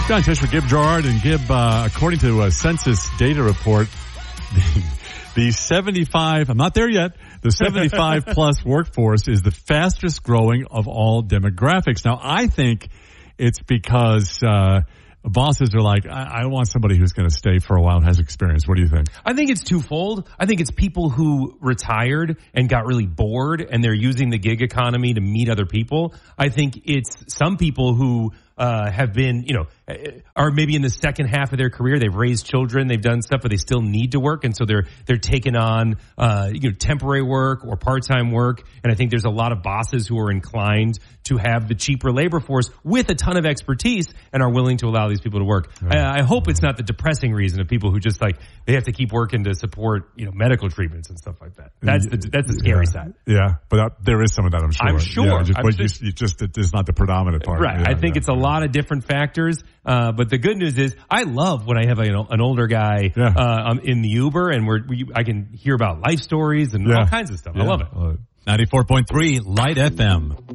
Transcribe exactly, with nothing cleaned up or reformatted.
John Tish with Gib Gerard and Gib, uh, according to a census data report, the, the seventy-five, I'm not there yet, the seventy-five plus workforce is the fastest growing of all demographics. Now, I think it's because, uh, bosses are like, I, I want somebody who's going to stay for a while and has experience. What do you think? I think it's twofold. I think it's people who retired and got really bored and they're using the gig economy to meet other people. I think it's some people who uh have been, you know, are maybe in the second half of their career. They've raised children, they've done stuff, but they still need to work, and so they're they're taking on uh you know temporary work or part-time work. And I think there's a lot of bosses who are inclined to have the cheaper labor force with a ton of expertise and are willing to allow these people to work. Right. I, I hope it's not the depressing reason of people who just like they have to keep working to support, you know, medical treatments and stuff like that. That's the that's the scary yeah. side. Yeah, but uh, there is some of that, I'm sure. I'm sure. Yeah, just, I'm but just, you, you just it is not the predominant part. Right. Yeah, I think yeah. it's a lot of different factors. Uh, but the good news is I love when I have a, you know, an older guy, yeah. uh, um, in the Uber and we're, we, I can hear about life stories and yeah. all kinds of stuff. Yeah. I love it. Love it. ninety-four point three Light F M.